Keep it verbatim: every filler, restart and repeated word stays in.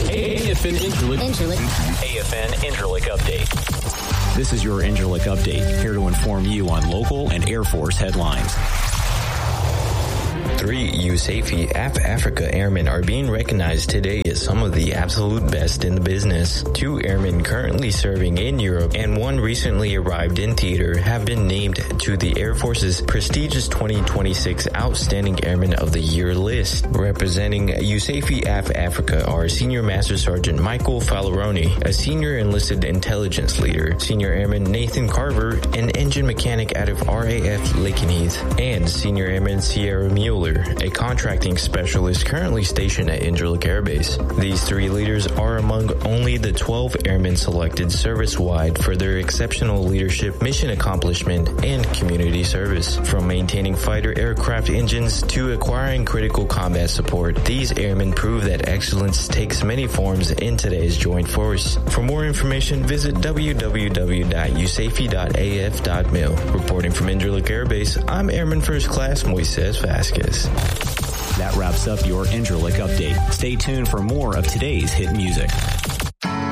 A F N Incirlik. A F N Incirlik Update. This is your Incirlik Update, here to inform you on local and Air Force headlines. Three USAFE A F Africa airmen are being recognized today as some of the absolute best in the business. Two airmen currently serving in Europe and one recently arrived in theater have been named to the Air Force's prestigious twenty twenty-six Outstanding Airman of the Year list. Representing USAFE A F Africa are Senior Master Sergeant Michael Falleroni, a Senior Enlisted Intelligence Leader, Senior Airman Nathan Carver, an engine mechanic out of R A F Lakenheath, and Senior Airman Sierra Mueller, a contracting specialist currently stationed at Incirlik Air Base. These three leaders are among only the twelve airmen selected service-wide for their exceptional leadership, mission accomplishment, and community service. From maintaining fighter aircraft engines to acquiring critical combat support, these airmen prove that excellence takes many forms in today's joint force. For more information, visit w w w dot u s a f e dot a f dot mil. Reporting from Incirlik Air Base, I'm Airman First Class Moises Vasquez. That wraps up your Incirlik Update. Stay tuned for more of today's hit music.